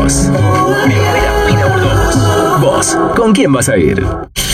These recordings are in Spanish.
vos. Espera, Vida Urdo. Vos, ¿con quién vas a ir?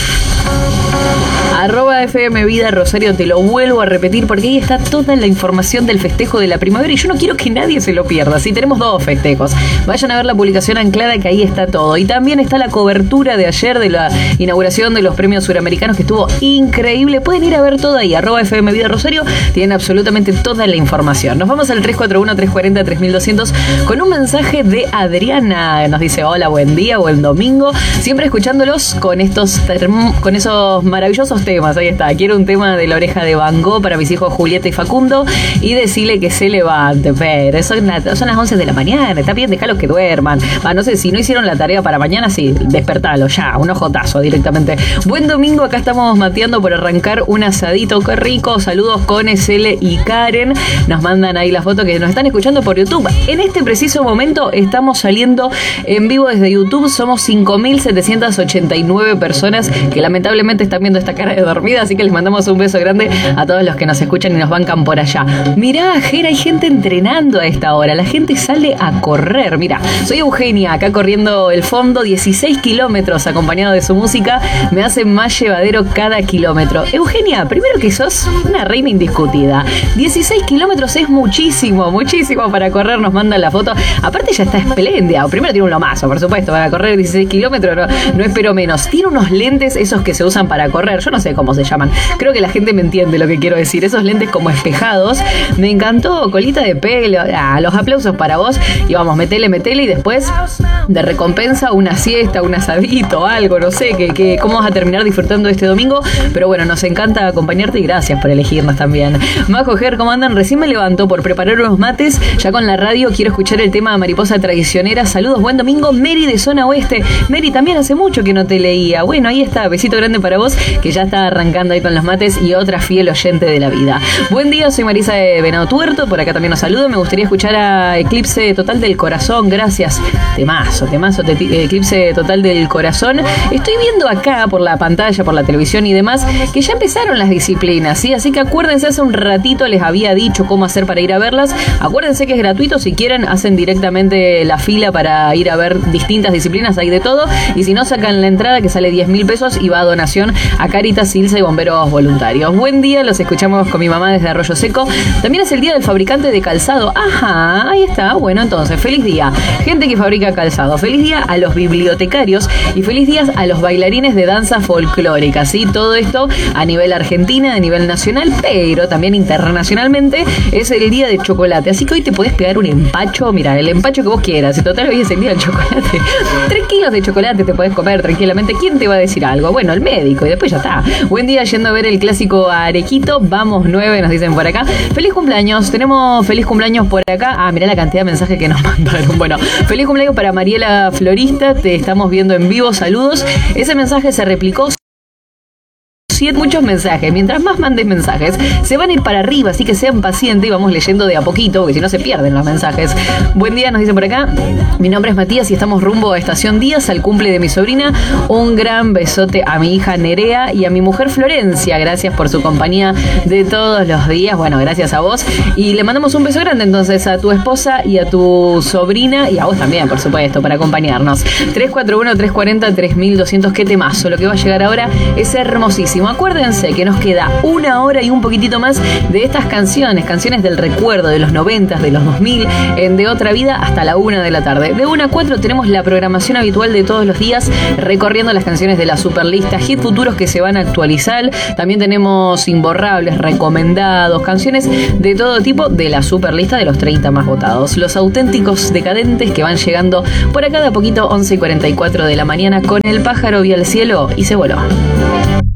@FM Vida Rosario, te lo vuelvo a repetir porque ahí está toda la información del festejo de la primavera y yo no quiero que nadie se lo pierda. Sí, tenemos 2 festejos. Vayan a ver la publicación anclada que ahí está todo. Y también está la cobertura de ayer de la inauguración de los premios suramericanos que estuvo increíble. Pueden ir a ver todo ahí, @FM Vida Rosario, tienen absolutamente toda la información. Nos vamos al 341-340-3200 con un mensaje de Adriana. Nos dice: hola, buen día, buen domingo. Siempre escuchándolos con con esos maravillosos temas. Ahí está. Quiero un tema de La Oreja de Van Gogh para mis hijos Julieta y Facundo y decirle que se levante. Pero son las 11 de la mañana. Está bien, déjalos que duerman. No sé, si no hicieron la tarea para mañana, sí, despertalo ya. Un ojotazo directamente. Buen domingo. Acá estamos mateando por arrancar un asadito. Qué rico. Saludos con SL y Karen. Nos mandan ahí la foto que nos están escuchando por YouTube. En este preciso momento estamos saliendo en vivo desde YouTube. Somos 5.789 personas que lamentablemente están viendo esta cara de dormida, así que les mandamos un beso grande a todos los que nos escuchan y nos bancan por allá. Mirá, Jera, hay gente entrenando a esta hora, la gente sale a correr. Mirá, soy Eugenia, acá corriendo el fondo, 16 kilómetros acompañado de su música, me hace más llevadero cada kilómetro. Eugenia, primero que sos una reina indiscutida, 16 kilómetros es muchísimo, muchísimo para correr, nos mandan la foto, aparte ya está espléndida, primero tiene un lomazo, por supuesto, para correr 16 kilómetros, no espero menos, tiene unos lentes esos que se usan para correr, yo no sé cómo se llaman. Creo que la gente me entiende lo que quiero decir. Esos lentes como espejados. Me encantó, colita de pelo. Los aplausos para vos. Y vamos, metele y después de recompensa una siesta, un asadito, algo, no sé, cómo vas a terminar disfrutando este domingo. Pero bueno, nos encanta acompañarte y gracias por elegirnos también. Majo, Ger, ¿cómo andan? Recién me levanto por preparar unos mates. Ya con la radio quiero escuchar el tema Mariposa Traicionera. Saludos, buen domingo. Mary de Zona Oeste. Mary, también hace mucho que no te leía. Bueno, ahí está. Besito grande para vos, que ya está arrancando ahí con los mates y otra fiel oyente de la vida. Buen día, soy Marisa de Venado Tuerto, por acá también nos saludo. Me gustaría escuchar a Eclipse Total del Corazón, gracias. Temazo, Eclipse Total del Corazón. Estoy viendo acá por la pantalla, por la televisión y demás, que ya empezaron las disciplinas, ¿sí? Así que acuérdense, hace un ratito les había dicho cómo hacer para ir a verlas. Acuérdense que es gratuito, si quieren hacen directamente la fila para ir a ver distintas disciplinas, hay de todo. Y si no, sacan la entrada que sale 10.000 pesos y va a donación a Caritas, Silsa y Bomberos Voluntarios. Buen día, los escuchamos con mi mamá desde Arroyo Seco. También es el día del fabricante de calzado. Ajá, ahí está. Bueno, entonces, feliz día. Gente que fabrica calzado. Feliz día a los bibliotecarios y feliz día a los bailarines de danza folclórica. ¿Sí? Todo esto a nivel Argentina, a nivel nacional, pero también internacionalmente es el día de chocolate. Así que hoy te podés pegar un empacho. Mira, el empacho que vos quieras. En total, hoy es el día del chocolate. 3 kilos de chocolate te podés comer tranquilamente. ¿Quién te va a decir algo? Bueno, el médico y después ya está. Buen día yendo a ver el clásico Arequito. Vamos 9, nos dicen por acá. Feliz cumpleaños. Tenemos feliz cumpleaños por acá. Mirá la cantidad de mensajes que nos mandaron. Bueno, feliz cumpleaños para Mariela Florista. Te estamos viendo en vivo. Saludos. Ese mensaje se replicó. Muchos mensajes. Mientras más mandes mensajes, se van a ir para arriba, así que sean pacientes y vamos leyendo de a poquito, porque si no se pierden los mensajes. Buen día, nos dicen por acá. Mi nombre es Matías y estamos rumbo a Estación Díaz, al cumple de mi sobrina. Un gran besote a mi hija Nerea y a mi mujer Florencia. Gracias por su compañía de todos los días. Bueno, gracias a vos. Y le mandamos un beso grande entonces a tu esposa y a tu sobrina y a vos también, por supuesto, para acompañarnos. 341-340-3200. Qué temazo. Lo que va a llegar ahora es hermosísimo. Acuérdense que nos queda 1 hora y un poquitito más de estas canciones del recuerdo de los 90, de los 2000, en De Otra Vida hasta la 1 de la tarde. De 1 a 4 tenemos la programación habitual de todos los días, recorriendo las canciones de la Superlista, hit futuros que se van a actualizar. También tenemos imborrables, recomendados, canciones de todo tipo de la Superlista de los 30 más votados. Los auténticos decadentes que van llegando por acá de a poquito, 11:44 de la mañana, con El pájaro vio al cielo y se voló.